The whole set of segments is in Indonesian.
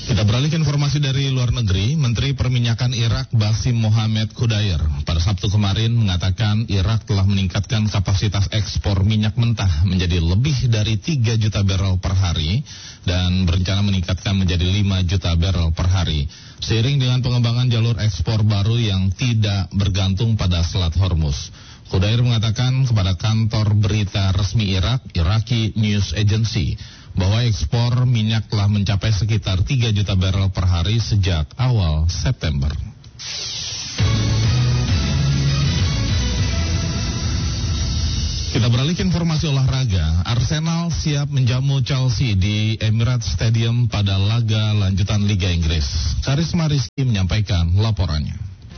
Kita beralih ke informasi dari luar negeri. Menteri Perminyakan Irak Basim Mohamed Khudair pada Sabtu kemarin mengatakan Irak telah meningkatkan kapasitas ekspor minyak mentah menjadi lebih dari 3 juta barrel per hari dan berencana meningkatkan menjadi 5 juta barrel per hari. Seiring dengan pengembangan jalur ekspor baru yang tidak bergantung pada Selat Hormuz. Khudair mengatakan kepada kantor berita resmi Irak, Iraqi News Agency, bahwa ekspor minyak telah mencapai sekitar 3 juta barrel per hari sejak awal September. Kita beralih ke informasi olahraga. Arsenal siap menjamu Chelsea di Emirates Stadium pada laga lanjutan Liga Inggris. Karisma Rizky menyampaikan laporannya.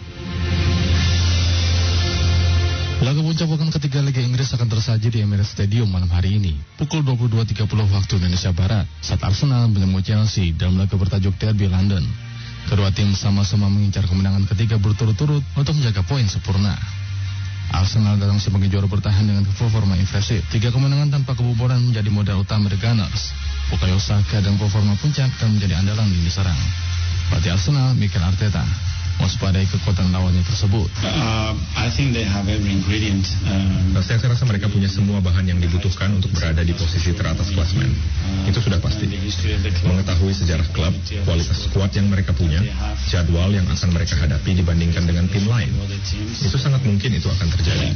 Laga puncak pekan ketiga Liga Inggris akan tersaji di Emirates Stadium malam hari ini, pukul 22.30 waktu Indonesia Barat, saat Arsenal menjamu Chelsea dalam laga bertajuk Derby London. Kedua tim sama-sama mengincar kemenangan ketiga berturut-turut untuk menjaga poin sempurna. Arsenal datang sebagai juara bertahan dengan performa impresif. 3 kemenangan tanpa kebobolan menjadi modal utama The Gunners. Bukayo Saka dan performa puncak dan menjadi andalan lini serang. Pelatih Arsenal, Mikel Arteta, waspadai kekuatan lawannya tersebut. I think they have every ingredient. Saya rasa mereka punya semua bahan yang dibutuhkan untuk berada di posisi teratas klasmen. Itu sudah pasti. Mengetahui sejarah klub, kualitas skuad yang mereka punya, jadwal yang akan mereka hadapi dibandingkan dengan tim lain, itu sangat mungkin itu akan terjadi.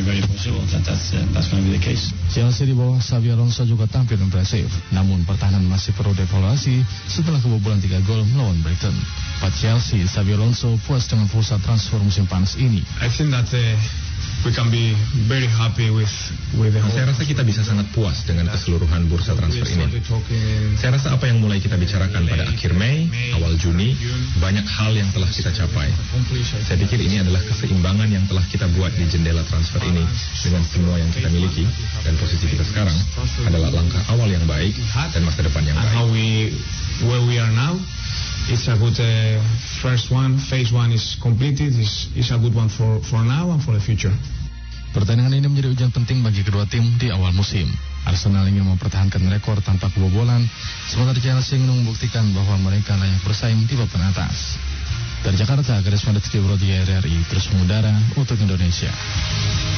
Chelsea di bawah Xabi Alonso juga tampil impresif, namun pertahanan masih perlu dievaluasi setelah kebobolan 3 gol melawan Brighton. Chelsea, Xabi Alonso puas dengan pusat transfer musim panas ini. I think that we can be very happy with the whole. Saya rasa kita bisa sangat puas dengan keseluruhan bursa transfer ini. Saya rasa apa yang mulai kita bicarakan pada akhir Mei, awal Juni, banyak hal yang telah kita capai. Saya pikir ini adalah keseimbangan yang telah kita buat di jendela transfer ini dengan semua yang kita miliki, dan posisi kita sekarang adalah langkah awal yang baik dan masa depan yang baik. Where we are now, it's a good first one. Phase 1 is completed. It's a good one for now and for the future. Pertandingan ini menjadi ujian penting bagi kedua tim di awal musim. Arsenal ingin mempertahankan rekor tanpa kebobolan, sementara Chelsea ingin membuktikan bahwa mereka layak bersaing di papan atas. Dari Jakarta, Karisma Rizky RRI terus mengudara untuk Indonesia.